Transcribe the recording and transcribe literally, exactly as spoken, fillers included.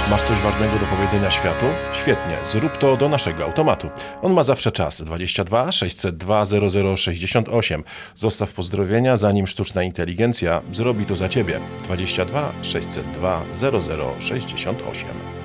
Masz coś ważnego do powiedzenia światu? Świetnie, zrób to do naszego automatu. On ma zawsze czas. dwadzieścia dwa sześćset dwa zero zero sześćdziesiąt osiem. Zostaw pozdrowienia, zanim sztuczna inteligencja zrobi to za Ciebie. dwadzieścia dwa sześćset dwa zero zero sześćdziesiąt osiem.